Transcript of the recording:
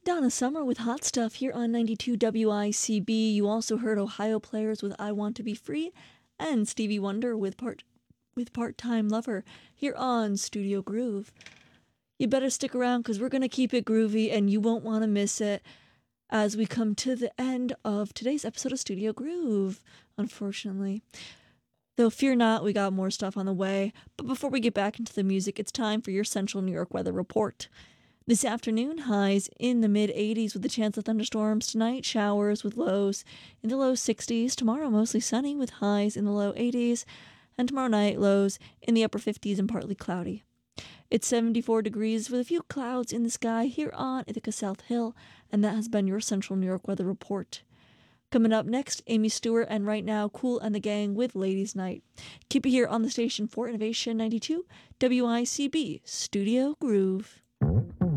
Donna Summer with Hot Stuff here on 92 WICB. You also heard Ohio Players with I Want to Be Free and Stevie Wonder with Part-Time Lover here on Studio Groove. You better stick around because we're going to keep it groovy and you won't want to miss it as we come to the end of today's episode of Studio Groove, unfortunately. Though fear not, we got more stuff on the way. But before we get back into the music, it's time for your Central New York weather report. This afternoon, highs in the mid-80s with a chance of thunderstorms. Tonight, showers with lows in the low 60s. Tomorrow, mostly sunny with highs in the low 80s. And tomorrow night, lows in the upper 50s and partly cloudy. It's 74 degrees with a few clouds in the sky here on Ithaca South Hill. And that has been your Central New York weather report. Coming up next, Amy Stewart, and right now, Kool and the Gang with Ladies Night. Keep it here on the station for Innovation 92 WICB Studio Groove.